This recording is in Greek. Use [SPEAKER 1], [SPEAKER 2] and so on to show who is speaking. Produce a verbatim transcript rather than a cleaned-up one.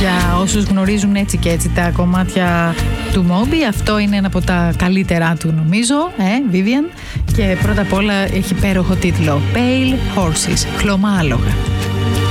[SPEAKER 1] Για όσους γνωρίζουν έτσι και έτσι τα κομμάτια του Moby, αυτό είναι ένα από τα καλύτερά του νομίζω, ε, Vivian. Και πρώτα απ' όλα έχει υπέροχο τίτλο Pale Horses, χλωμά άλογα.